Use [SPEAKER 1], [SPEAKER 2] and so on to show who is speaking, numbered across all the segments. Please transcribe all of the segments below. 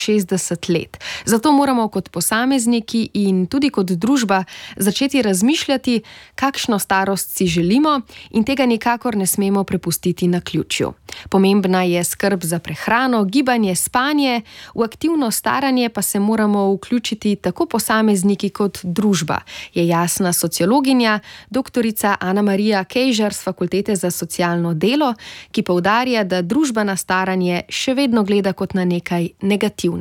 [SPEAKER 1] 60 let. Zato moramo kot posamezniki in tudi kot družba začeti razmišljati, kakšno starost si želimo in tega nikakor ne smemo prepustiti naključju. Pomembna je skrb za prehrano, gibanje, spanje, v aktivno staranje pa se moramo vključiti tako posamezniki kot družba, je jasna sociologinja doktorica Ana Marija Kejžar z Fakultete za socialno delo, ki poudarja, da družba na staranje še vedno gleda kot na nekaj negativnega.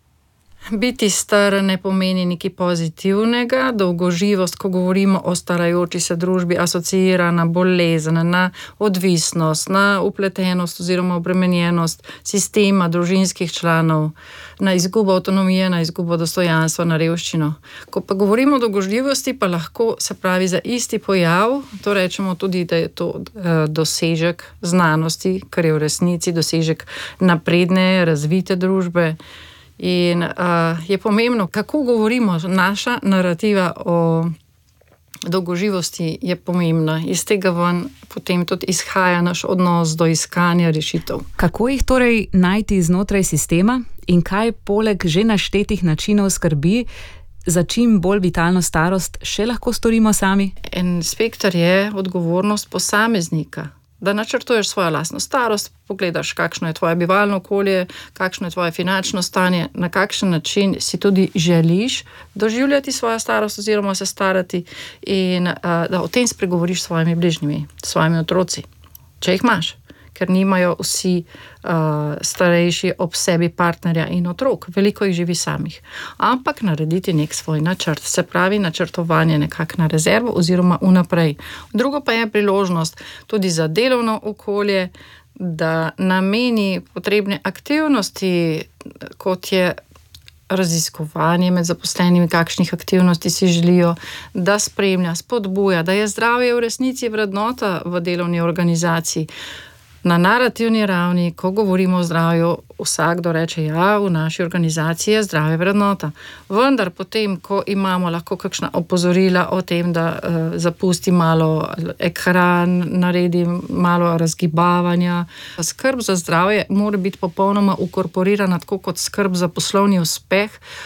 [SPEAKER 2] Biti star ne pomeni nekaj pozitivnega. Dolgoživost, ko govorimo o starajoči se družbi, asociira na bolezen, na odvisnost, na upletenost oziroma obremenjenost sistema družinskih članov, na izgubo avtonomije, na izgubo dostojanstva, na revščino. Ko pa govorimo o dolgoživosti, pa lahko se pravi za isti pojav, to rečemo tudi, da je to dosežek znanosti, kar je v resnici dosežek napredne, razvite družbe. In je pomembno, kako govorimo, naša narativa o dolgoživosti je pomembna. Iz tega ven potem tudi izhaja naš odnos do iskanja rešitev.
[SPEAKER 3] Kako jih torej najti znotraj sistema in kaj poleg že naštetih načinov skrbi za čim bolj vitalno starost še lahko storimo sami?
[SPEAKER 2] En spekter je odgovornost posameznika. Da načrtuješ svojo lastno starost, pogledaš, kakšno je tvoje bivalno okolje, kakšno je tvoje finančno stanje, na kakšen način si tudi želiš doživljati svojo starost oziroma se starati in da o tem spregovoriš s svojimi bližnjimi, s svojimi otroci, če jih imaš, ker nimajo vsi starejši ob sebi partnerja in otrok, veliko jih živi samih. Ampak narediti nek svoj načrt, se pravi načrtovanje nekako na rezervo oziroma vnaprej. Drugo pa je priložnost tudi za delovno okolje, da nameni potrebne aktivnosti, kot je raziskovanje med zaposlenimi, kakšnih aktivnosti si želijo, da spremlja, spodbuja, da je zdravje v resnici vrednota v delovni organizaciji. Na narativni ravni, ko govorimo o zdravju, vsakdo reče, ja, v naši organizaciji je zdravje vrednota. Vendar potem, ko imamo lahko kakšna opozorila o tem, da zapusti malo ekran, naredi malo razgibavanja, skrb za zdravje mora biti popolnoma ukorporirana, tako kot skrb za poslovni uspeh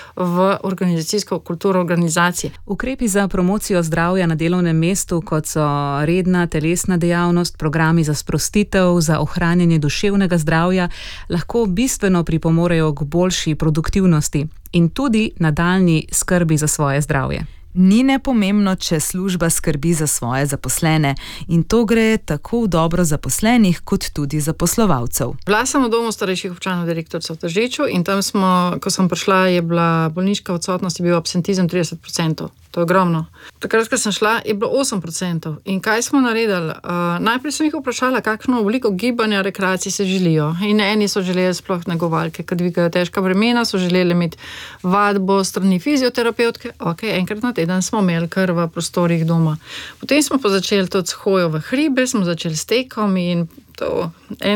[SPEAKER 2] v organizacijsko kulturo organizacije.
[SPEAKER 3] Ukrepi za promocijo zdravja na delovnem mestu, kot so redna telesna dejavnost, programi za sprostitev, za ohranjanje duševnega zdravja, lahko bistveno pripomorejo k boljši produktivnosti in tudi nadaljnji skrbi za svoje zdravje.
[SPEAKER 4] Ni nepomembno, če služba skrbi za svoje zaposlene in to gre tako v dobro zaposlenih, kot tudi zaposlovalcev.
[SPEAKER 2] Bila sem v domu starejših občanov direktorica v Tržiču in tam smo, ko sem prišla, je bila bolniška odsotnost, je bil absentizem 30%. To je ogromno. Takrat, ko sem šla, je bilo 8%. In kaj smo naredili? Najprej sem jih vprašala, kakšno obliko gibanja, rekreacij se želijo. In eni so želeli sploh negovalke, ki dvigajo težka bremena, so želeli imeti vadbo strani fizioterapevtke. Ok, enkrat na teden smo imeli kar v prostorih doma. Potem smo pa začeli tudi s hojo v hribe, smo začeli s tekom in to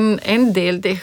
[SPEAKER 2] en del teh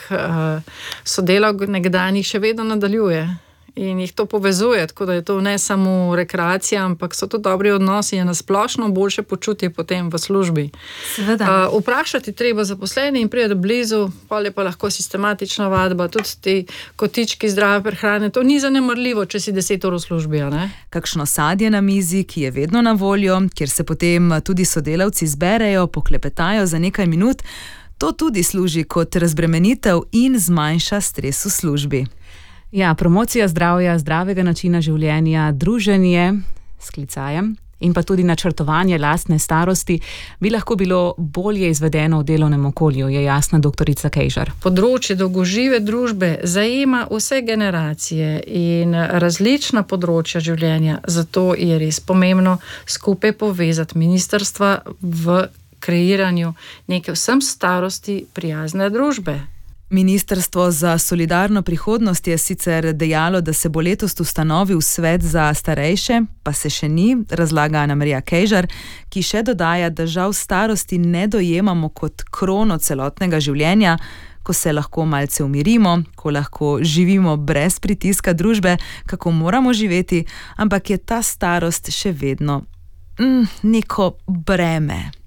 [SPEAKER 2] sodelavk nekdanjih še vedno nadaljuje. In jih to povezuje, tako da je to ne samo rekreacija, ampak so to dobri odnosi in na splošno boljše počutje potem v službi.
[SPEAKER 4] Seveda.
[SPEAKER 2] Vprašati treba zaposleni in priti blizu, pol je pa lahko sistematična vadba, tudi ti kotički zdrave prehrane, to ni zanemarljivo, če si 10 ur v službi, a ne?
[SPEAKER 4] Kakšno sadje na mizi, ki je vedno na voljo, kjer se potem tudi sodelavci zberejo, poklepetajo za nekaj minut, to tudi služi kot razbremenitev in zmanjša stres v službi.
[SPEAKER 3] Ja, promocija zdravja, zdravega načina življenja, druženje s klicajem in pa tudi načrtovanje lastne starosti bi lahko bilo bolje izvedeno v delovnem okolju, je jasna doktorica Kejžar.
[SPEAKER 2] Področje dolgožive družbe zajema vse generacije in različna področja življenja, zato je res pomembno skupaj povezati ministrstva v kreiranju neke vsem starosti prijazne družbe.
[SPEAKER 4] Ministrstvo za solidarno prihodnost je sicer dejalo, da se bo letos ustanovil svet za starejše, pa se še ni, razlaga Ana Marija Kejžar, ki še dodaja, da žal starosti ne dojemamo kot krono celotnega življenja, ko se lahko malce umirimo, ko lahko živimo brez pritiska družbe, kako moramo živeti, ampak je ta starost še vedno neko breme.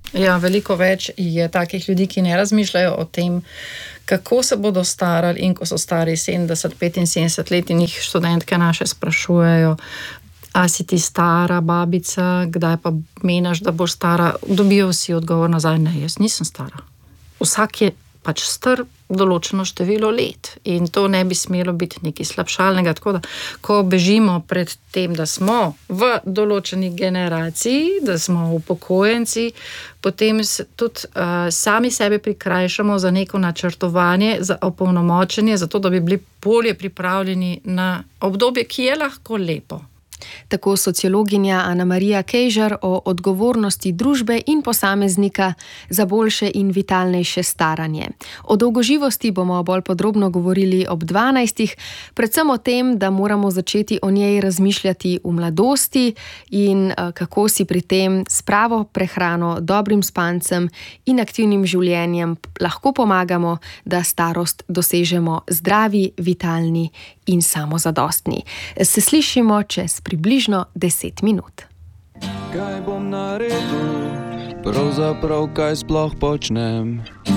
[SPEAKER 2] Ja, veliko več je takih ljudi, ki ne razmišljajo o tem, kako se bodo starali in ko so stari 70-75 let in jih študentke naše sprašujejo, a si ti stara babica, kdaj pa meniš, da boš stara, dobijo vsi odgovor nazaj, ne, jaz nisem stara. Vsak je pač star določeno število let in to ne bi smelo biti nekaj slabšalnega, tako da, ko bežimo pred tem, da smo v določeni generaciji, da smo upokojenci, potem tudi sami sebe prikrajšamo za neko načrtovanje, za opolnomočenje, zato da bi bili bolje pripravljeni na obdobje, ki je lahko lepo.
[SPEAKER 1] Tako sociologinja Ana-Marija Kejžar o odgovornosti družbe in posameznika za boljše in vitalnejše staranje. O dolgoživosti bomo bolj podrobno govorili ob 12. Predvsem o tem, da moramo začeti o njej razmišljati v mladosti in kako si pri tem s pravo prehrano, dobrim spancem in aktivnim življenjem lahko pomagamo, da starost dosežemo zdravi, vitalni in samozadostni. Se slišimo čez približno 10 minut.
[SPEAKER 5] Kaj bom naredil, pravzaprav kaj sploh počnem?